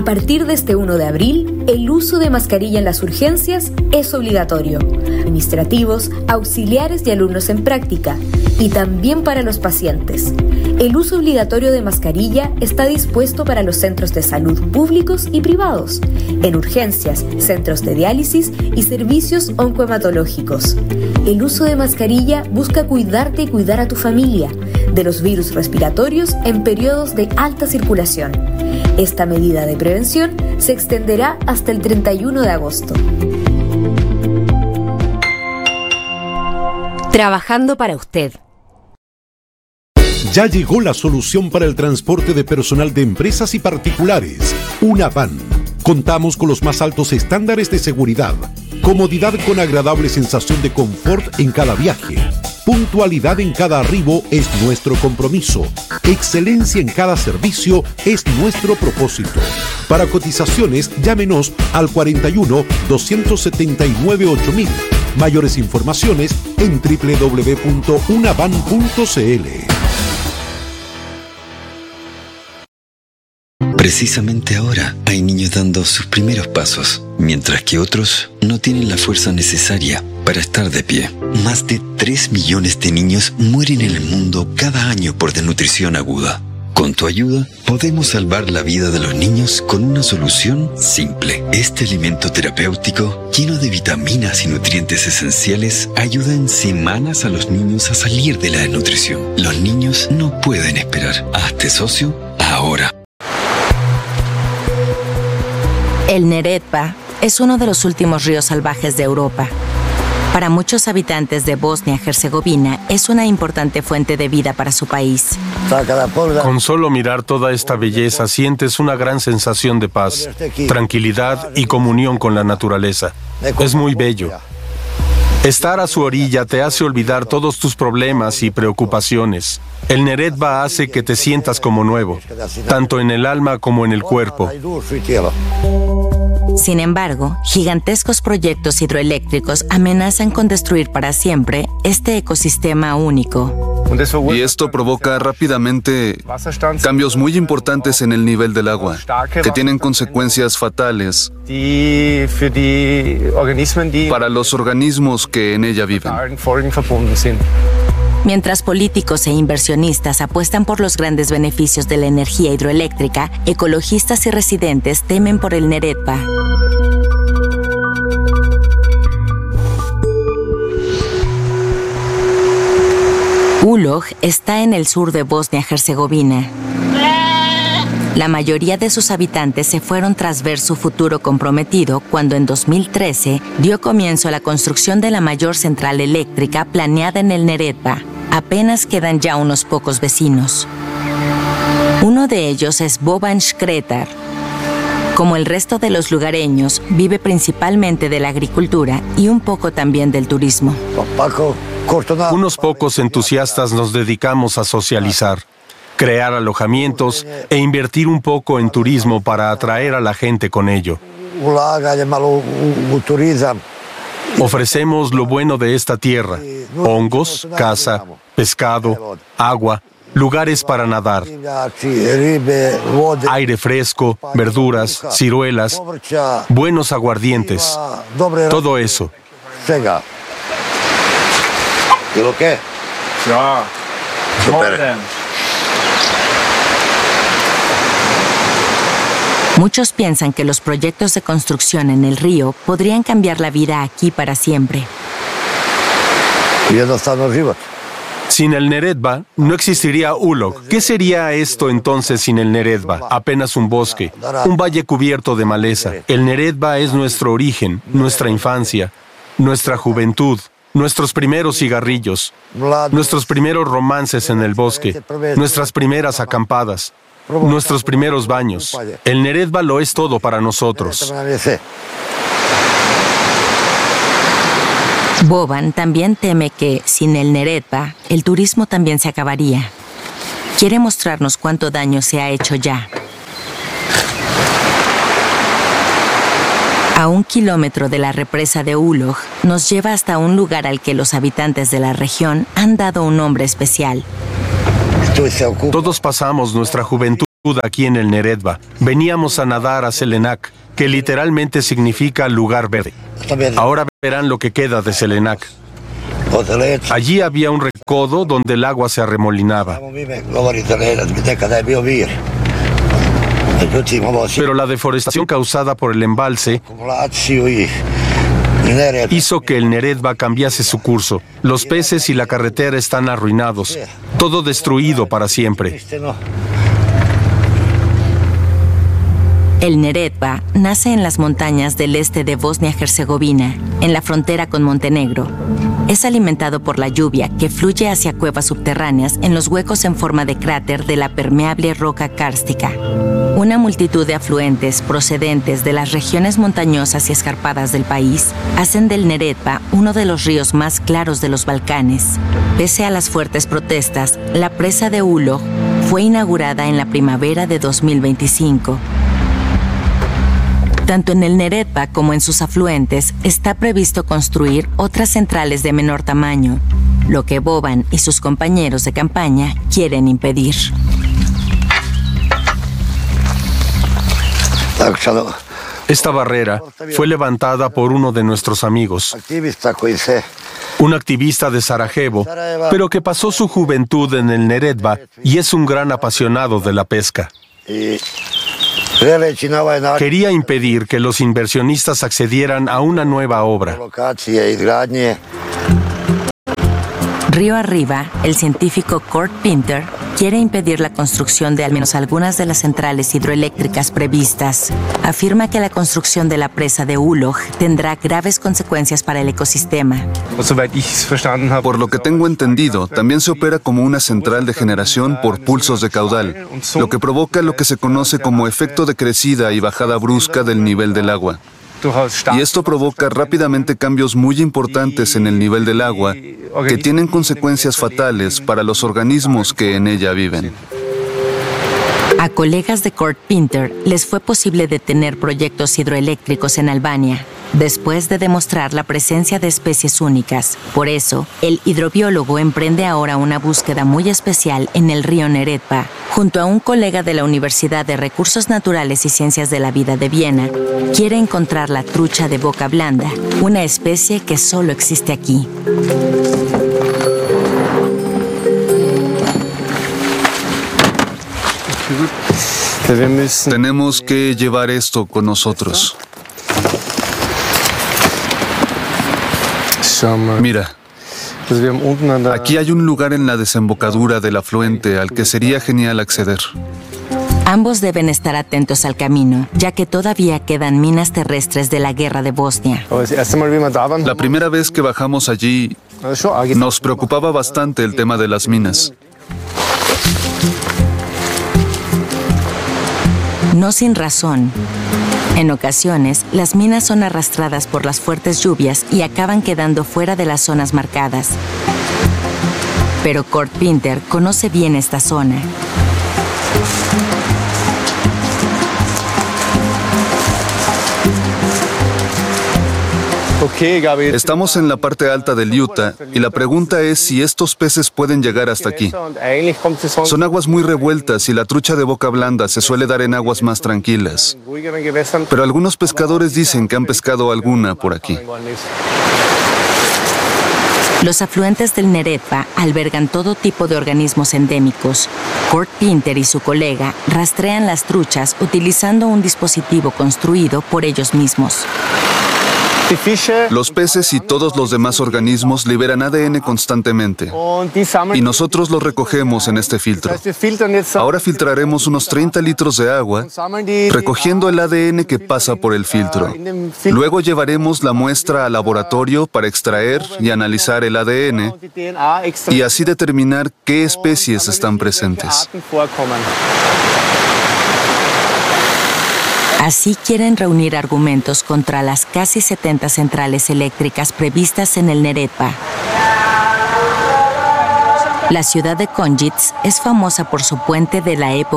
A partir de este 1 de abril, el uso de mascarilla en las urgencias es obligatorio. Administrativos, auxiliares y alumnos en práctica, y también para los pacientes. El uso obligatorio de mascarilla está dispuesto para los centros de salud públicos y privados, en urgencias, centros de diálisis y servicios oncohematológicos. El uso de mascarilla busca cuidarte y cuidar a tu familia de los virus respiratorios en periodos de alta circulación. Esta medida de prevención se extenderá hasta el 31 de agosto. Trabajando para usted. Ya llegó la solución para el transporte de personal de empresas y particulares, una van. Contamos con los más altos estándares de seguridad, comodidad con agradable sensación de confort en cada viaje. Puntualidad en cada arribo es nuestro compromiso. Excelencia en cada servicio es nuestro propósito. Para cotizaciones, llámenos al 41 279 8000. Mayores informaciones en www.unavan.cl. Precisamente ahora hay niños dando sus primeros pasos, mientras que otros no tienen la fuerza necesaria para estar de pie. Más de 3 millones de niños mueren en el mundo cada año por desnutrición aguda. Con tu ayuda, podemos salvar la vida de los niños con una solución simple. Este alimento terapéutico, lleno de vitaminas y nutrientes esenciales, ayuda en semanas a los niños a salir de la desnutrición. Los niños no pueden esperar. Hazte socio ahora. El Neretva es uno de los últimos ríos salvajes de Europa. Para muchos habitantes de Bosnia-Herzegovina es una importante fuente de vida para su país. Con solo mirar toda esta belleza sientes una gran sensación de paz, tranquilidad y comunión con la naturaleza. Es muy bello. Estar a su orilla te hace olvidar todos tus problemas y preocupaciones. El Neretva hace que te sientas como nuevo, tanto en el alma como en el cuerpo. Sin embargo, gigantescos proyectos hidroeléctricos amenazan con destruir para siempre este ecosistema único. Y esto provoca rápidamente cambios muy importantes en el nivel del agua, que tienen consecuencias fatales para los organismos que en ella viven. Mientras políticos e inversionistas apuestan por los grandes beneficios de la energía hidroeléctrica, ecologistas y residentes temen por el Neretva. Ulog está en el sur de Bosnia-Herzegovina. La mayoría de sus habitantes se fueron tras ver su futuro comprometido cuando en 2013 dio comienzo a la construcción de la mayor central eléctrica planeada en el Neretva. Apenas quedan ya unos pocos vecinos. Uno de ellos es Boban Shkretar. Como el resto de los lugareños, vive principalmente de la agricultura y un poco también del turismo. Unos pocos entusiastas nos dedicamos a socializar, crear alojamientos e invertir un poco en turismo para atraer a la gente con ello. Ofrecemos lo bueno de esta tierra: hongos, caza, pescado, agua, lugares para nadar, aire fresco, verduras, ciruelas, buenos aguardientes, todo eso. Muchos piensan que los proyectos de construcción en el río podrían cambiar la vida aquí para siempre. Sin el Neretva, no existiría Ulog. ¿Qué sería esto entonces sin el Neretva? Apenas un bosque, un valle cubierto de maleza. El Neretva es nuestro origen, nuestra infancia, nuestra juventud, nuestros primeros cigarrillos, nuestros primeros romances en el bosque, nuestras primeras acampadas, nuestros primeros baños. El Neretva lo es todo para nosotros. Boban también teme que, sin el Neretva, el turismo también se acabaría. Quiere mostrarnos cuánto daño se ha hecho ya. A 1 kilómetro de la represa de Ulog, nos lleva hasta un lugar al que los habitantes de la región han dado un nombre especial. Todos pasamos nuestra juventud aquí en el Neretva. Veníamos a nadar a Selenac, que literalmente significa lugar verde. Ahora verán lo que queda de Selenac. Allí había un recodo donde el agua se arremolinaba. Pero la deforestación causada por el embalse hizo que el Neretva cambiase su curso. Los peces y la carretera están arruinados. Todo destruido para siempre. El Neretva nace en las montañas del este de Bosnia-Herzegovina, en la frontera con Montenegro. Es alimentado por la lluvia que fluye hacia cuevas subterráneas en los huecos en forma de cráter de la permeable roca kárstica. Una multitud de afluentes procedentes de las regiones montañosas y escarpadas del país hacen del Neretva uno de los ríos más claros de los Balcanes. Pese a las fuertes protestas, la presa de Ulog fue inaugurada en la primavera de 2025. Tanto en el Neretva como en sus afluentes está previsto construir otras centrales de menor tamaño, lo que Boban y sus compañeros de campaña quieren impedir. Esta barrera fue levantada por uno de nuestros amigos, un activista de Sarajevo, pero que pasó su juventud en el Neretva y es un gran apasionado de la pesca. Quería impedir que los inversionistas accedieran a una nueva obra. Río arriba, el científico Kurt Pinter quiere impedir la construcción de al menos algunas de las centrales hidroeléctricas previstas. Afirma que la construcción de la presa de Ulog tendrá graves consecuencias para el ecosistema. Por lo que tengo entendido, también se opera como una central de generación por pulsos de caudal, lo que provoca lo que se conoce como efecto de crecida y bajada brusca del nivel del agua. Y esto provoca rápidamente cambios muy importantes en el nivel del agua que tienen consecuencias fatales para los organismos que en ella viven. A colegas de Kurt Pinter les fue posible detener proyectos hidroeléctricos en Albania, después de demostrar la presencia de especies únicas. Por eso, el hidrobiólogo emprende ahora una búsqueda muy especial en el río Neretva. Junto a un colega de la Universidad de Recursos Naturales y Ciencias de la Vida de Viena, quiere encontrar la trucha de boca blanda, una especie que solo existe aquí. Tenemos que llevar esto con nosotros. Mira, aquí hay un lugar en la desembocadura del afluente al que sería genial acceder. Ambos deben estar atentos al camino, ya que todavía quedan minas terrestres de la guerra de Bosnia. La primera vez que bajamos allí, nos preocupaba bastante el tema de las minas. No sin razón. En ocasiones, las minas son arrastradas por las fuertes lluvias y acaban quedando fuera de las zonas marcadas. Pero Kurt Pinter conoce bien esta zona. Estamos en la parte alta del Utah y la pregunta es si estos peces pueden llegar hasta aquí. Son aguas muy revueltas y la trucha de boca blanda se suele dar en aguas más tranquilas. Pero algunos pescadores dicen que han pescado alguna por aquí. Los afluentes del Neretva albergan todo tipo de organismos endémicos. Kurt Pinter y su colega rastrean las truchas utilizando un dispositivo construido por ellos mismos. Los peces y todos los demás organismos liberan ADN constantemente y nosotros lo recogemos en este filtro. Ahora filtraremos unos 30 litros de agua, recogiendo el ADN que pasa por el filtro. Luego llevaremos la muestra al laboratorio para extraer y analizar el ADN y así determinar qué especies están presentes. Así quieren reunir argumentos contra las casi 70 centrales eléctricas previstas en el Neretva. La ciudad de Konjic es famosa por su puente de la época